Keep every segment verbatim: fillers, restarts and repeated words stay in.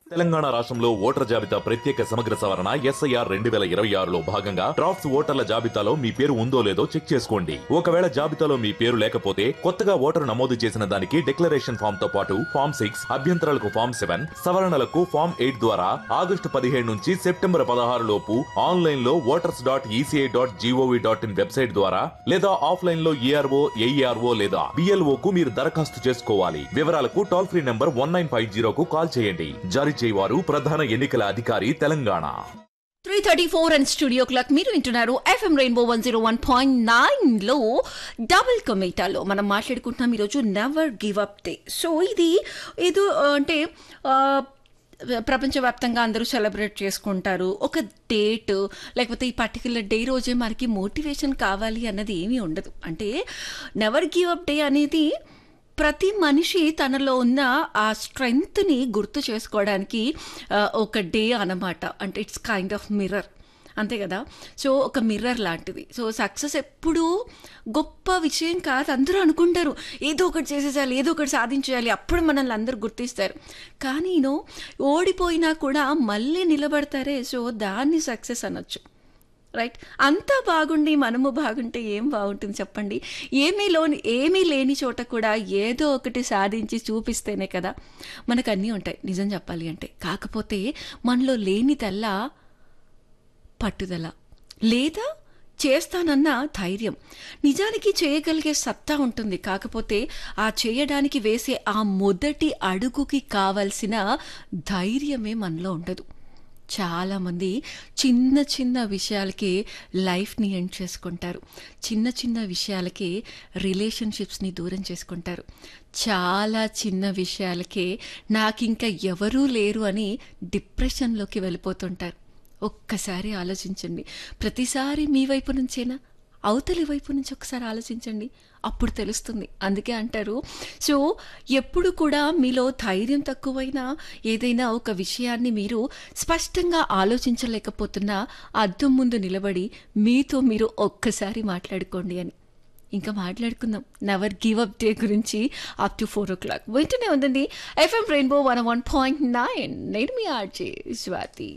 తెలంగాణ రాష్ట్రంలో ఓటర్ జాబితా ప్రత్యేక సమగ్ర సవరణ ఎస్ఐఆర్ రెండు వేల ఇరవై ఆరులో భాగంగా డ్రాఫ్ట్స్ ఓటర్ల జాబితాలో మీ పేరు ఉందో లేదో చెక్ చేసుకోండి. ఒకవేళ జాబితాలో మీ పేరు లేకపోతే కొత్తగా ఓటరు నమోదు చేసిన దానికి డిక్లరేషన్ ఫామ్ తో పాటు ఫామ్ సిక్స్ అభ్యంతరాలకు ఫామ్ సెవెన్ సవరణలకు ఫామ్ ఎయిట్ ద్వారా ఆగస్టు పదిహేడు నుంచి సెప్టెంబర్ పదహారు లోపు ఆన్లైన్ లో voters dot ECI dot GOV dot in website ద్వారా లేదా ఆఫ్లైన్ లో ఈఆర్ఓ ఏఈఆర్ఓ లేదా బిఎల్ఓ కు మీరు దరఖాస్తు చేసుకోవాలి. వివరాలకు toll free number one nine five జీరోకు call చేయండి. జారీ చేయవారు ప్రధాన ఎన్నికల అధికారి Telangana. Three thirty four and studio clock మీరు వింటున్నారు FM rainbow one zero one point nine లో డబుల్ కమేటాలో మనం మాట్లాడుకుంటున్నాం ఈరోజు never give up day. So ఇది ఏదో అంటే ప్రపంచవ్యాప్తంగా అందరూ సెలబ్రేట్ చేసుకుంటారు ఒక డేట్, లేకపోతే ఈ పర్టికులర్ డే రోజే మనకి మోటివేషన్ కావాలి అన్నది ఏమీ ఉండదు. అంటే నెవర్ గివ్ అప్ డే అనేది ప్రతి మనిషి తనలో ఉన్న ఆ స్ట్రెంగ్త్ని గుర్తు చేసుకోవడానికి ఒక డే అన్నమాట. అంటే ఇట్స్ కైండ్ ఆఫ్ మిర్రర్, అంతే కదా. సో ఒక మిర్రర్ లాంటిది. సో సక్సెస్ ఎప్పుడూ గొప్ప విషయం కాదు. అందరూ అనుకుంటారు ఏదో ఒకటి చేసేసాలి, ఏదో ఒకటి సాధించేయాలి, అప్పుడు మనల్ని అందరూ గుర్తిస్తారు. కానీ నో, ఓడిపోయినా కూడా మళ్ళీ నిలబడతారే, సో దాన్ని సక్సెస్ అనొచ్చు. రైట్. అంతా బాగుండి మనము బాగుంటే ఏం బాగుంటుంది చెప్పండి. ఏమీ లోని ఏమీ లేని చోట కూడా ఏదో ఒకటి సాధించి చూపిస్తేనే కదా మనకు అన్నీ ఉంటాయి నిజం చెప్పాలి అంటే. కాకపోతే మనలో లేనిదల్లా పట్టుదల లేదా చేస్తానన్న ధైర్యం. నిజానికి చేయగలిగే సత్తా ఉంటుంది, కాకపోతే ఆ చేయడానికి వేసే ఆ మొదటి అడుగుకి కావలసిన ధైర్యమే మనలో ఉండదు. చాలామంది చిన్న చిన్న విషయాలకే లైఫ్ని ఎండ్ చేసుకుంటారు. చిన్న చిన్న విషయాలకే రిలేషన్షిప్స్ని దూరం చేసుకుంటారు. చాలా చిన్న విషయాలకే నాకింకా ఎవరూ లేరు అని డిప్రెషన్లోకి వెళ్ళిపోతుంటారు. ఒక్కసారి ఆలోచించండి. ప్రతిసారి మీ వైపు నుంచేనా, అవతలి వైపు నుంచి ఒకసారి ఆలోచించండి, అప్పుడు తెలుస్తుంది. అందుకే అంటారు, సో ఎప్పుడు కూడా మీలో ధైర్యం తక్కువైనా ఏదైనా ఒక విషయాన్ని మీరు స్పష్టంగా ఆలోచించలేకపోతున్నా అద్దం ముందు నిలబడి మీతో మీరు ఒక్కసారి మాట్లాడుకోండి అని. ఇంకా మాట్లాడుకుందాం నెవర్ గివ్ అప్ డే గురించి up to four oh clock వెంటనే ఉందండి FM rainbow one one point nine. నేను మీ RJ Swathi.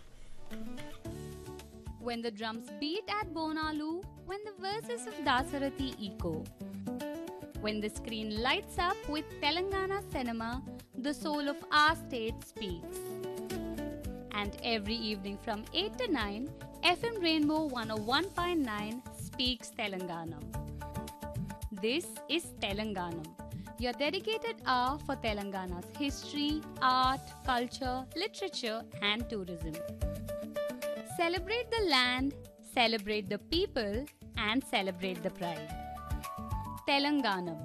When the drums beat at Bonalu, when the verses of Dasarathi echo, when the screen lights up with Telangana cinema, the soul of our state speaks. And every evening from eight to nine, F M Rainbow one oh one point nine speaks Telanganam. This is Telanganam, your dedicated hour for Telangana's history, art, culture, literature and tourism. Celebrate the land, celebrate the people, and celebrate the pride. Telanganam.